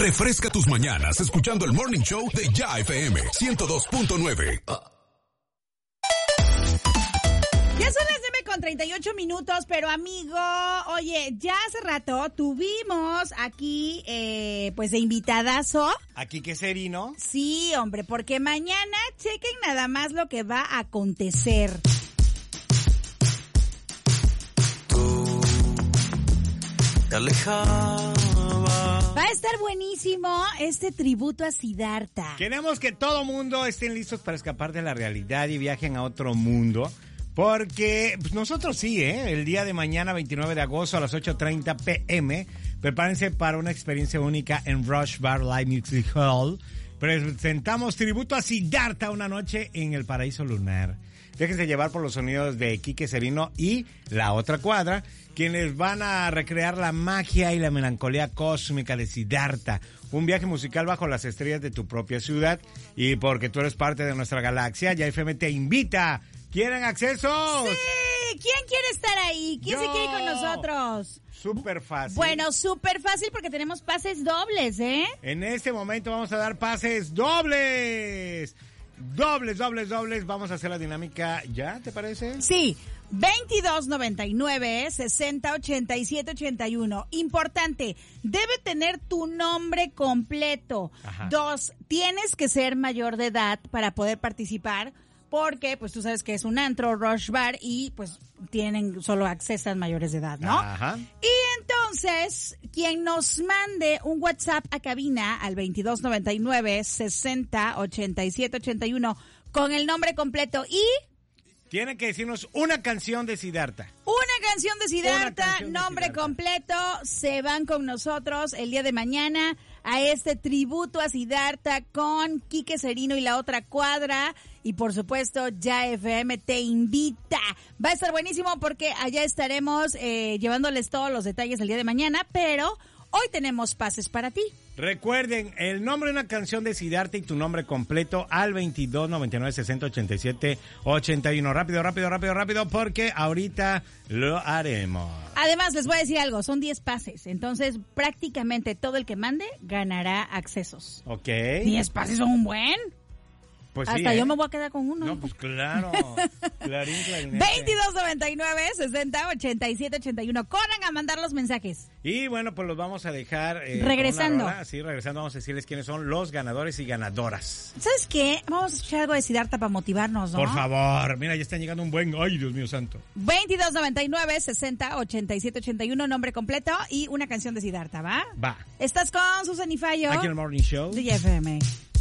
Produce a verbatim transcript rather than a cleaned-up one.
Refresca tus mañanas escuchando el Morning Show de Ya F M ciento dos punto nueve. Ya son las nueve con treinta y ocho minutos, pero amigo, oye, ya hace rato tuvimos aquí, eh, pues de invitadazo. Aquí que Serino. Sí, hombre, porque mañana chequen nada más lo que va a acontecer. Tú te alejabas. Va a estar buenísimo este tributo a Siddhartha. Queremos que todo mundo estén listos para escapar de la realidad y viajen a otro mundo. Porque pues nosotros sí, ¿eh? El día de mañana, veintinueve de agosto a las ocho treinta pm, prepárense para una experiencia única en Rush Bar Live Music Hall. Presentamos tributo a Siddhartha, una noche en el paraíso lunar. Déjense llevar por los sonidos de Quique Serino y La Otra Cuadra, quienes van a recrear la magia y la melancolía cósmica de Siddhartha. Un viaje musical bajo las estrellas de tu propia ciudad. Y porque tú eres parte de nuestra galaxia, Ya F M te invita. ¿Quieren accesos? Sí, ¿quién quiere estar ahí? ¿Quién Yo. se quiere ir con nosotros? Súper fácil. Bueno, súper fácil porque tenemos pases dobles, ¿eh? En este momento vamos a dar pases dobles. Dobles, dobles, dobles. Vamos a hacer la dinámica ya, ¿te parece? Sí, veintidós noventa y nueve, sesenta ochenta y siete ochenta y uno. Importante, debe tener tu nombre completo. Ajá. Dos, tienes que ser mayor de edad para poder participar. Porque, pues, tú sabes que es un antro, Rush Bar, y, pues, tienen, solo accesan mayores de edad, ¿no? Ajá. Y entonces, quien nos mande un WhatsApp a cabina al veintidós noventa y nueve, sesenta ochenta y siete ochenta y uno con el nombre completo y... Tiene que decirnos una canción de Siddhartha. Una canción de Siddhartha, canción de nombre Siddhartha. completo, se van con nosotros el día de mañana a este tributo a Siddhartha con Quique Serino y La Otra Cuadra. Y por supuesto, Ya F M te invita. Va a estar buenísimo porque allá estaremos eh, llevándoles todos los detalles el día de mañana, pero hoy tenemos pases para ti. Recuerden, el nombre de una canción de Siddhartha y tu nombre completo al veintidós noventa y nueve, sesenta ochenta y siete ochenta y uno. Rápido, rápido, rápido, rápido, porque ahorita lo haremos. Además, les voy a decir algo, son diez pases, entonces prácticamente todo el que mande ganará accesos. Ok. diez pases son un buen. Pues sí, Hasta ¿eh? yo me voy a quedar con uno. No, pues claro. Clarín, clarinete. veintidós noventa y nueve, sesenta ochenta y siete ochenta y uno. Corran a mandar los mensajes. Y bueno, pues los vamos a dejar... Eh, Regresando. con una rola. Sí, regresando vamos a decirles quiénes son los ganadores y ganadoras. ¿Sabes qué? Vamos a escuchar algo de Siddhartha para motivarnos, ¿no? Por favor. Mira, ya están llegando un buen... Ay, Dios mío santo. veintidós noventa y nueve, sesenta ochenta y siete ochenta y uno, nombre completo y una canción de Siddhartha, ¿va? Va. Estás con Susan y Fallo Aquí en el Morning Show. de Ya F M.